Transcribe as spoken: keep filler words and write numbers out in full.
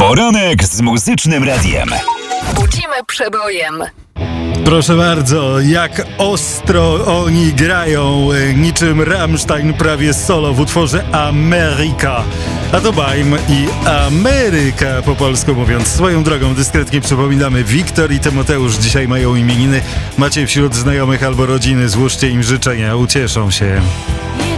Poranek z Muzycznym Radiem. Budzimy przebojem. Proszę bardzo, jak ostro oni grają, niczym Rammstein prawie solo w utworze Ameryka. A to Bajm i Ameryka po polsku mówiąc. Swoją drogą dyskretnie przypominamy, Wiktor i Tymoteusz dzisiaj mają imieniny. Macie wśród znajomych albo rodziny, złóżcie im życzenia, ucieszą się.